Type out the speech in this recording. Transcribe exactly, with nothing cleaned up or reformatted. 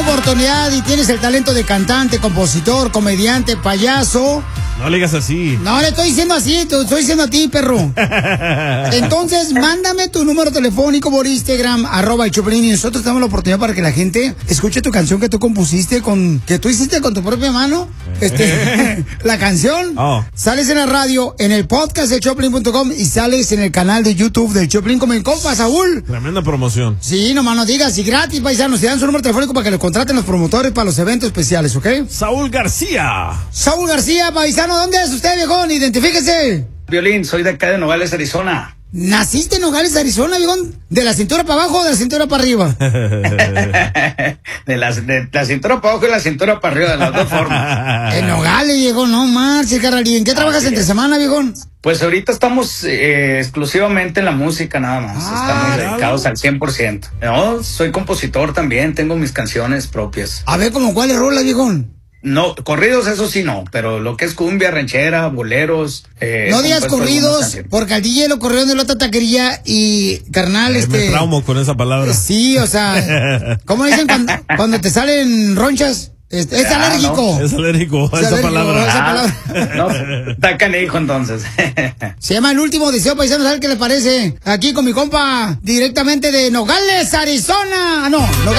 oportunidad y tienes el talento de cantante, compositor, comediante, payaso. No le digas así. No le estoy diciendo así, te estoy diciendo a ti, perro. Entonces, mándame tu número telefónico por Instagram, arroba el Choplin, y nosotros damos la oportunidad para que la gente escuche tu canción que tú compusiste con, que tú hiciste con tu propia mano. Este, la canción. Oh. Sales en la radio, en el podcast de Choplin punto com y sales en el canal de YouTube del Choplin con mi compa, Saúl. Tremenda promoción. Sí, nomás no digas, y gratis, paisanos, te dan su número telefónico para que lo contraten los promotores para los eventos especiales, ¿ok? Saúl García. Saúl García, paisano, ¿dónde es usted, viejón? Identifíquese. Violín, soy de acá de Nogales, Arizona. ¿Naciste en Nogales, Arizona, viejón? ¿De la cintura para abajo o de la cintura para arriba? de, la, de la cintura para abajo y la cintura para arriba, de las dos formas. En Nogales, viejón, no marches, carnal. ¿Y en qué trabajas entre semana, viejón? Pues ahorita estamos eh, exclusivamente en la música nada más. Ah, estamos claro. dedicados al cien por ciento. No, soy compositor también, tengo mis canciones propias. A ver, ¿cómo cuáles rolas, viejón? No, corridos eso sí no, pero lo que es cumbia, ranchera, boleros. Eh, No digas compuesto algunas corridos, canciones. porque al D J lo corrieron de la otra taquería y, carnal, Eh, este... Me traumo con esa palabra. Sí, o sea, ¿cómo dicen cuando, cuando te salen ronchas? Es, es Ah, alérgico. no. Es alérgico a Es esa alérgico palabra. a esa Ah, palabra. no, está canijo entonces. Se llama El Último Deseo, paisano, ¿sabes qué le parece? Aquí con mi compa, directamente de Nogales, Arizona. Ah, no, Nogales.